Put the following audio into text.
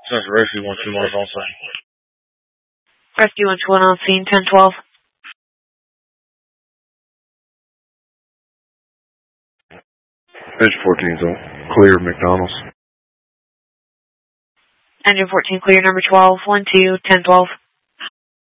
Since Rescue 121 is on scene. Rescue 121 on scene, 1012. Engine 14's on. Clear, McDonald's. Engine 14 clear, number 12, 12, 1012.